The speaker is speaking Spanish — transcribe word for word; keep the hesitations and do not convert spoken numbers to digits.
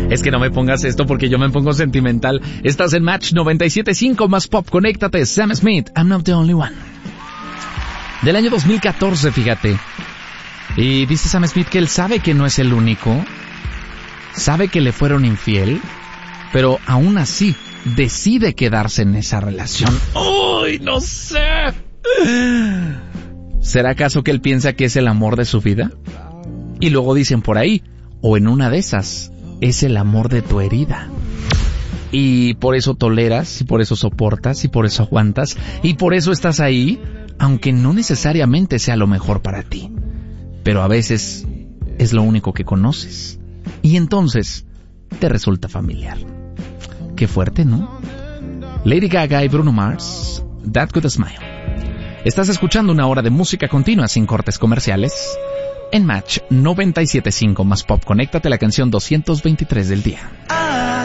Es que no me pongas esto porque yo me pongo sentimental. Estás en Match noventa y siete punto cinco más pop. Conéctate. Sam Smith, I'm not the only one. Del año dos mil catorce, fíjate. Y dice Sam Smith que él sabe que no es el único. Sabe que le fueron infiel. Pero aún así decide quedarse en esa relación. ¡Uy, no sé! ¿Será acaso que él piensa que es el amor de su vida? Y luego dicen por ahí, o en una de esas, es el amor de tu herida. Y por eso toleras, y por eso soportas, y por eso aguantas, y por eso estás ahí, aunque no necesariamente sea lo mejor para ti. Pero a veces es lo único que conoces. Y entonces te resulta familiar. Qué fuerte, ¿no? Lady Gaga y Bruno Mars, That Good Smile. Estás escuchando una hora de música continua sin cortes comerciales en Match noventa y siete punto cinco más pop. Conéctate a la canción doscientos veintitrés del día.